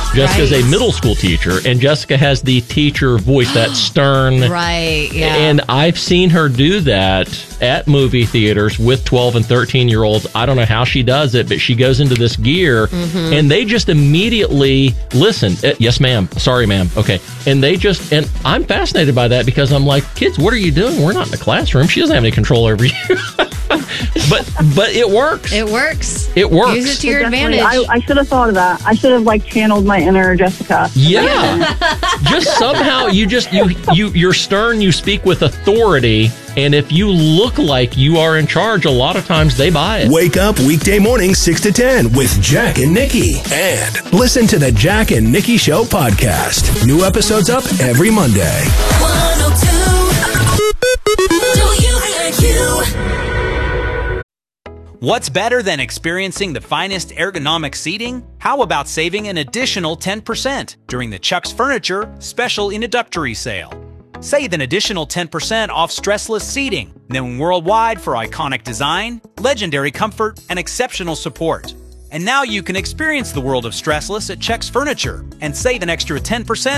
Jessica's a middle school teacher, and Jessica has the teacher voice, that stern. Right, yeah. And I've seen her do that at movie theaters with 12 and 13-year-olds. I don't know how she does it, but she goes into this gear, and they just immediately listen. Yes, ma'am. Sorry, ma'am. Okay. And I'm fascinated by that because I'm like, kids, what are you doing? We're not in the classroom. She doesn't have any control over you. But it works. It works. It works. Use it to your Definitely. advantage. I should have thought of that. I should have channeled my inner Jessica. Yeah. Just somehow you're stern, you speak with authority, and if you look like you are in charge, a lot of times they buy it. Wake up weekday mornings 6 to 10 with Jack and Nikki. And listen to the Jack and Nikki Show podcast. New episodes up every Monday. 102 What's better than experiencing the finest ergonomic seating? How about saving an additional 10% during the Chuck's Furniture Special Introductory Sale? Save an additional 10% off stressless seating, known worldwide for iconic design, legendary comfort, and exceptional support. And now you can experience the world of stressless at Chuck's Furniture and save an extra 10%